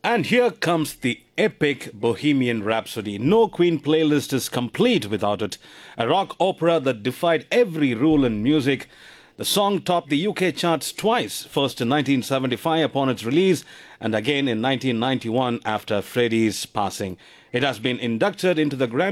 And here comes the epic Bohemian Rhapsody. No Queen playlist is complete without it. A rock opera that defied every rule in music. The song topped the UK charts twice, first in 1975 upon its release, and again in 1991 after Freddie's passing. It has been inducted into the Grammy